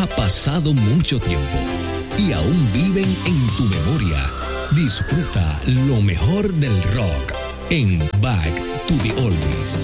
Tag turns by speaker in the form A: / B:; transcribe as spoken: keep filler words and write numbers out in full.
A: Ha pasado mucho tiempo y aún viven en tu memoria. Disfruta lo mejor del rock en Back to the Oldies.